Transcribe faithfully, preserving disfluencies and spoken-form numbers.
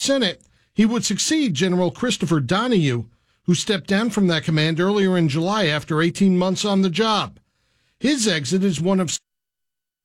Senate, he would succeed General Christopher Donahue, who stepped down from that command earlier in July after eighteen months on the job. His exit is one of